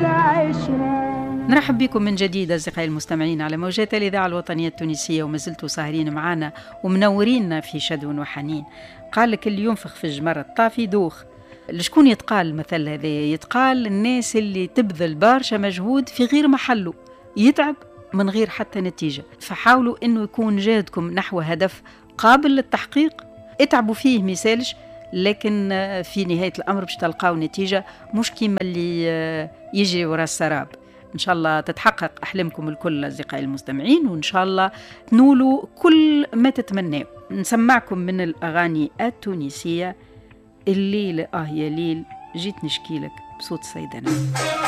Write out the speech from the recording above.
نرحب بكم من جديد أصدقائي المستمعين على موجات الإذاعة الوطنية التونسية، وما زلتوا ساهرين معنا ومنورين في شدو وحنين. قال لك اللي ينفخ في الجمرة الطافي دوخ. لشكون يتقال المثل هذا؟ يتقال الناس اللي تبذل برشا مجهود في غير محله، يتعب من غير حتى نتيجة. فحاولوا إنه يكون جهدكم نحو هدف قابل للتحقيق، اتعبوا فيه مثالش، لكن في نهاية الأمر باش تلقاو نتيجة مش كيما اللي يجري وراء السراب. إن شاء الله تتحقق أحلامكم الكل أصدقائي المستمعين، وإن شاء الله تنولوا كل ما تتمنوا. نسمعكم من الأغاني التونسية الليل يا ليل جيت نشكيلك بصوت صيدنا.